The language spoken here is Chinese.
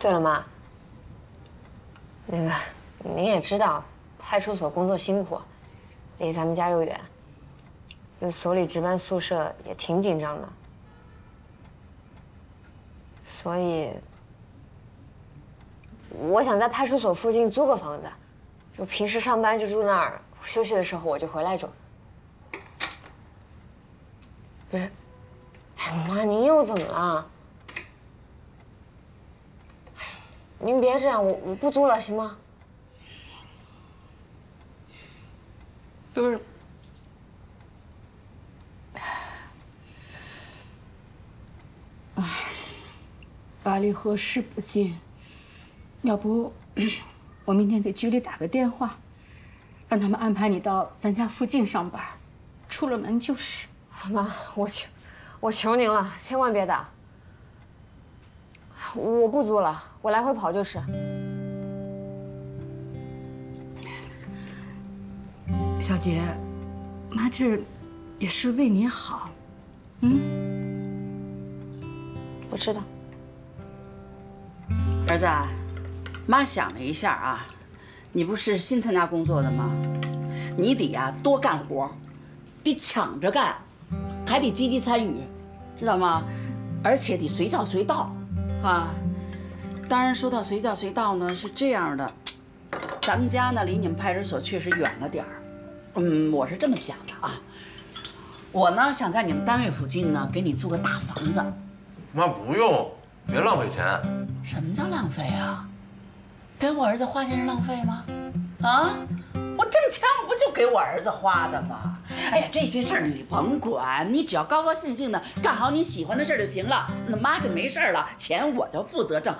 对了，妈，那个您也知道，派出所工作辛苦，离咱们家又远，那所里值班宿舍也挺紧张的，所以我想在派出所附近租个房子，就平时上班就住那儿，休息的时候我就回来住。不是，哎妈，您又怎么了？您别这样，我不租了，行吗？ 不是，哎，八里河是不近，要不我明天给局里打个电话，让他们安排你到咱家附近上班，出了门就是。 妈，我求您了，千万别打。我不租了，我来回跑就是。 小杰，妈这也是为你好， 我知道。 儿子，妈想了一下啊，你不是新参加工作的吗？你得呀多干活，得抢着干，还得积极参与，知道吗？而且得随叫随到，啊。当然说到随叫随到呢，是这样的，咱们家呢离你们派出所确实远了点儿。我是这么想的啊，我呢想在你们单位附近呢给你租个大房子。 妈不用，别浪费钱。 什么叫浪费啊？给我儿子花钱是浪费吗？啊，我挣钱我不就给我儿子花的吗？哎呀，这些事儿你甭管，你只要高高兴兴的干好你喜欢的事儿就行了。那妈就没事了，钱我就负责挣，